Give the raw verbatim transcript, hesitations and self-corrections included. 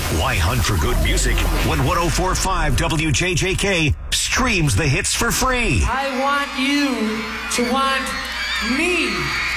Why hunt for good music when one oh four point five W J J K streams the hits for free? I want you to want me.